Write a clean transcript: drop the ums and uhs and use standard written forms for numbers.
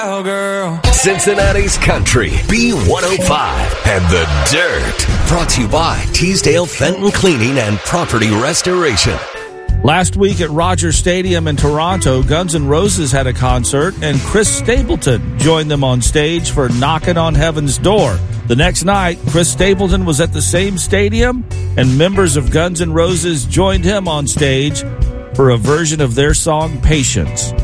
Girl. Cincinnati's Country, B105, and The Dirt. Brought to you by Teasdale Fenton Cleaning and Property Restoration. Last week at Rogers Stadium in Toronto, Guns N' Roses had a concert, and Chris Stapleton joined them on stage for Knockin' on Heaven's Door. The next night, Chris Stapleton was at the same stadium, and members of Guns N' Roses joined him on stage for a version of their song, Patience.